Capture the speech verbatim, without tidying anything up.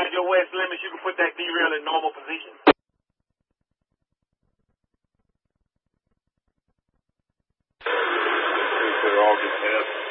inside your west limits, you can put that derail in normal position. They're all getting ahead.